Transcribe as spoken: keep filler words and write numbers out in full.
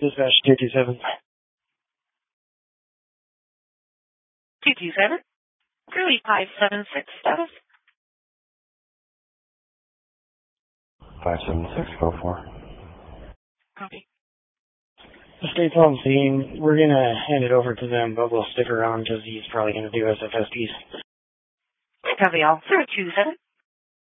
Dispatch two two seven. two two seven. Curly five seven six status. five seven six, go four. Copy. The state's on scene. We're going to hand it over to them, but we'll stick around because he's probably going to do S F S Ps. Copy all. zero two seven.